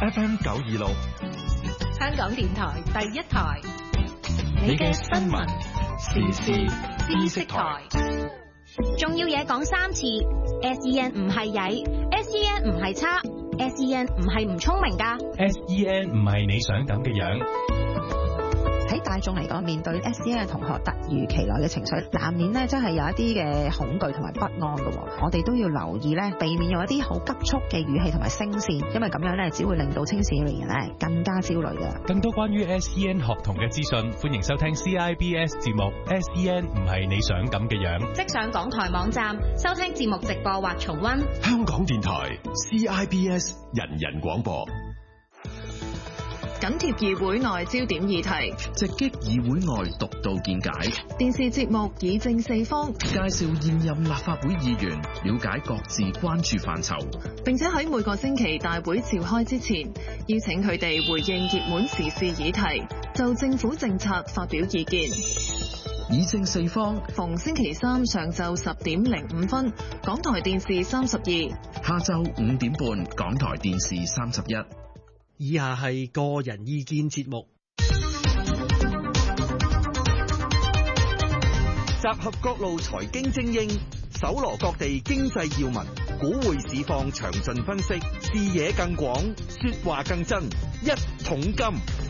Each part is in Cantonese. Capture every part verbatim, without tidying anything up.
F M 九二六， 香港電台第一台， 你嘅新聞時事知識台。 重要嘢講三次 ，S E N 唔係曳 ，S E N 唔係差 ，S E N 唔係唔聰明㗎 ，S E N 唔係你想咁嘅樣。 喺大眾嚟講，面對 S E N 嘅同學突如其來嘅情緒，難免咧真係有一啲嘅恐懼同埋不安嘅。我哋都要留意咧，避免用一啲好急促嘅語氣同埋聲線，因為咁樣咧只會令到青少年人咧更加焦慮嘅。 更多關於 S E N 學童嘅資訊，歡迎收聽 C I B S 節目。S E N 唔係你想咁嘅樣。 即上港台網站收聽節目直播或重溫。 香港電台 C I B S 人人廣播。 緊貼議會內焦點議題， 直擊議會內獨到見解。 電視節目議政四方， 介紹現任立法會議員，了解各自關注範疇， 並且喺每個星期大會召開之前，邀請佢哋回應熱門時事議題，就政府政策發表意見。 議政四方， 逢星期三上晝十點零五分，港台電視三十二； 下晝五點半，港台電視三十一。 以下係個人意見節目， 集合各路財經精英，搜羅各地經濟要聞，股匯市況詳盡分析，視野更廣，說話更真，一桶金。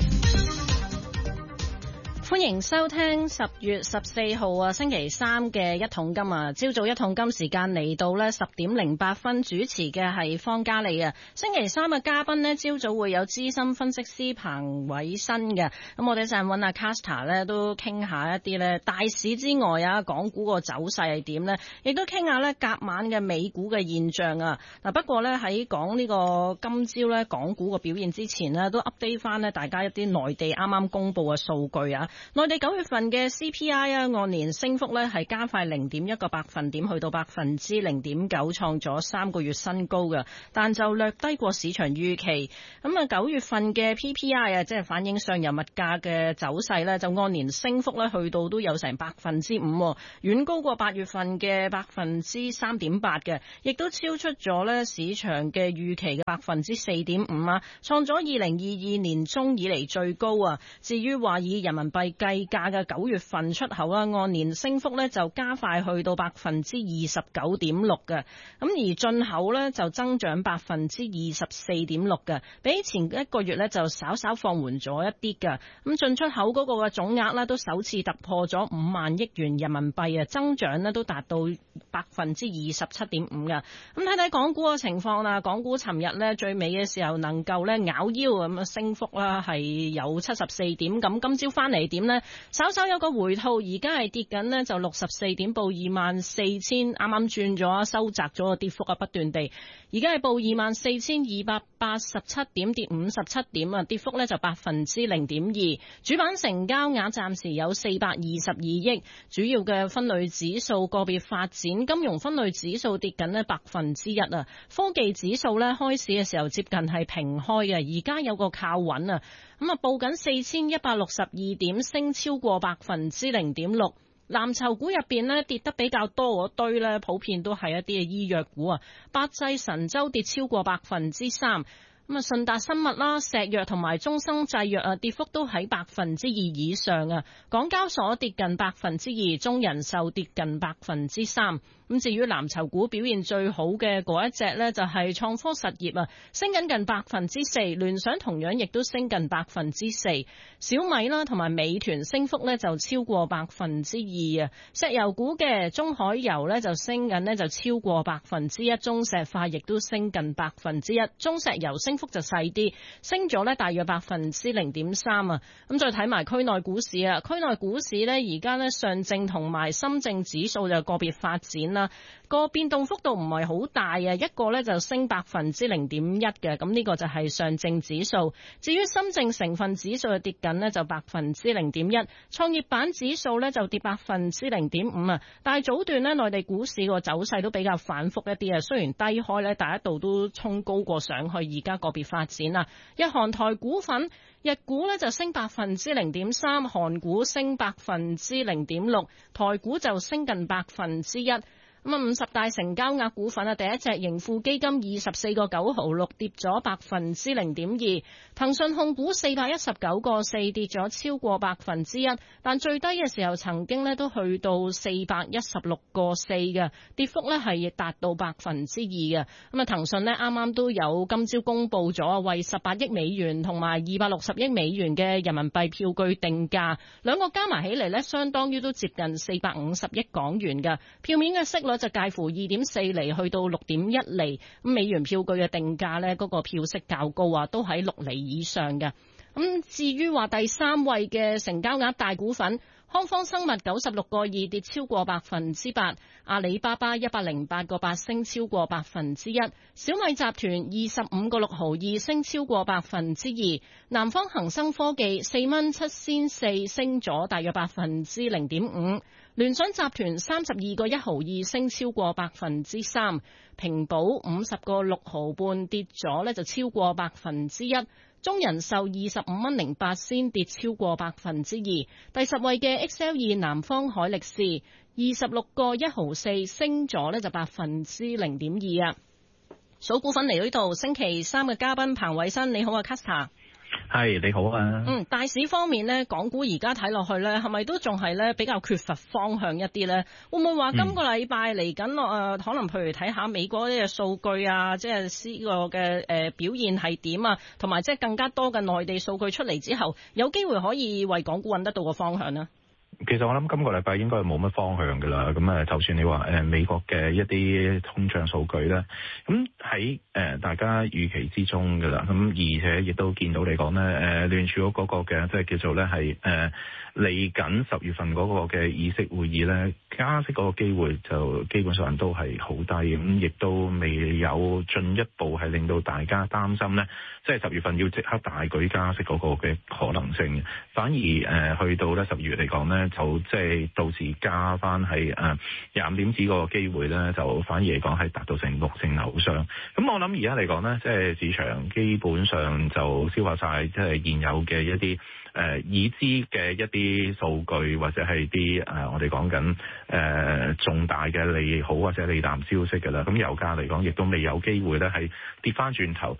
歡迎收聽十月十四號啊星期三嘅一桶金啊，朝早一桶金時間嚟到呢十點零八分，主持嘅係方嘉莉啊。星期三嘅嘉賓呢，朝早會有資深分析師彭偉新嘅，咁我哋陣揾阿 Caster 呢都傾下一啲呢大市之外啊，港股個走勢係點呢？亦都傾下呢隔晚嘅美股嘅現象啊。嗱，不過呢，喺講呢個今朝呢港股個表現之前呢，都 update 翻呢大家一啲內地啱啱公布嘅數據啊。內地九月份嘅 C P I 啊，按年升幅咧係加快零點一個百分點，去到百分之零點九，創咗三個月新高嘅，但就略低過市場預期。咁啊，九月份嘅 P P I 啊，即係反映上游物價嘅走勢咧，就按年升幅咧去到都有成百分之五，遠高過八月份嘅百分之三點八嘅，亦都超出咗咧市場嘅預期嘅百分之四點五啊，創咗二零二二年中以嚟最高啊。至於話以人民幣計價嘅九月份出口啊，按年升幅咧就加快去到百分之二十九點六嘅，咁而進口咧就增長百分之二十四點六嘅，比前一個月咧就稍稍放緩咗一啲嘅。咁進出口嗰個嘅總額咧都首次突破咗五萬億元人民幣啊，增長咧都達到百分之二十七點五嘅。咁睇睇港股嘅情況啦，港股尋日咧最尾嘅時候能夠咧咬腰咁啊，升幅啦係有七十四點，咁今朝翻嚟點呢？稍稍有個回吐，而家係跌緊呢，就六十四點，報二萬四千，啱啱轉咗，收窄咗個跌幅啊，不斷地，而家係報二萬四千二百八十七點，跌五十七點啊，跌幅呢就百分之零點二。主板成交額暫時有四百二十二億，主要嘅分類指數個別發展，金融分類指數跌緊呢百分之一啊，科技指數呢開市嘅時候接近係平開嘅，而家有個靠穩啊。咁啊，報緊四千一百六十二點，升超過百分之零點六。藍籌股入邊呢，跌得比較多嗰堆呢，普遍都係一啲嘅醫藥股啊。百濟神州跌超過百分之三。咁啊，順達生物啦、石藥同埋中生製藥啊，跌幅都喺百分之二以上啊。港交所跌近百分之二，中人壽跌近百分之三。咁至於藍籌股表現最好嘅嗰一隻呢，就係創科實業啊，升緊近百分之四，聯想同樣亦都升近百分之四，小米啦同埋美團升幅呢就超過百分之二啊。石油股嘅中海油呢就升緊呢就超過百分之一，中石化亦都升近百分之一，中石油升幅就細啲，升咗呢大約百分之零點三啊。咁再睇埋區內股市啊，區內股市呢而家呢上證同埋深證指數就個別發展啦。個變動幅度唔係好大啊，一個呢就升百分之零點一嘅，咁呢個就係上證指數。至於深證成分指數就跌緊呢就百分之零點一，創業板指數呢就跌百分之零點五啊。但係早段呢內地股市個走勢都比較反覆一啲啊，雖然低開呢第一度都衝高過上去，而家個別發展啊。日韓台股份，日股呢就升百分之零點三，韓股升百分之零點六，台股就升近百分之一。 咁啊，五十大成交額股份啊，第一隻盈富基金二十四個九毫六，跌咗百分之零點二。騰訊控股四百一十九個四，跌咗超過百分之一，但最低嘅時候曾經咧都去到四百一十六個四嘅，跌幅咧係達到百分之二嘅。咁啊，騰訊咧啱啱都有今朝公布咗為十八億美元同埋二百六十億美元嘅人民幣票據定價，兩個加埋起嚟咧，相當於都接近四百五十億港元嘅。票面嘅息率就介乎二點四厘去到六點一厘，咁美元票據嘅定價咧，嗰個票息較高啊，都喺六厘以上嘅。咁至於話第三位嘅成交額大股份，康方生物九十六個二，跌超過百分之八，阿里巴巴一百零八個八，升超過百分之一，小米集團二十五個六毫二，升超過百分之二，南方恒生科技四蚊七仙四，升咗大約百分之零點五，聯想集團三十二個一毫二，升超過百分之三，平保五十個六毫半，跌咗呢就超過百分之一。中人壽二十五蚊零八仙，跌超過百分之二。第十位嘅 X L 二南方海力士二十六個一毫四，升咗呢就百分之零點二啊。數股份嚟到呢度，星期三嘅嘉賓彭偉新，你好啊 Casta。 係你好啊。 嗯，大市方面呢，港股而家睇落去呢，係咪都仲係呢比較缺乏方向一啲呢？會唔會話今個禮拜嚟緊落誒，可能譬如睇下美國啲嘅數據啊，即係呢個嘅誒表現係點啊，同埋即係更加多嘅內地數據出嚟之後，有機會可以為港股揾得到個方向呢？ 其實我諗今個禮拜應該冇乜方向㗎啦，咁誒就算你話誒美國嘅一啲通脹數據咧，咁喺誒大家預期之中㗎啦，咁而且亦都見到嚟講咧，誒聯儲局嗰個嘅即係叫做咧係誒嚟緊十月份嗰個嘅議息會議咧，加息嗰個機會就基本上都係好低，咁亦都未有進一步係令到大家擔心咧，即係十月份要即刻大舉加息嗰個嘅可能性，反而誒、呃、去到咧十二月嚟講咧，就即係到時加翻係誒廿五點子嗰個機會咧，就反而嚟講係達到成六成樓上。咁我諗而家嚟講咧，即係市場基本上就消化晒，即係現有嘅一啲誒、呃、已知嘅一啲數據或者係啲誒我哋講緊誒重大嘅利好或者利淡消息㗎啦。咁油價嚟講，亦都未有機會咧係跌翻轉頭。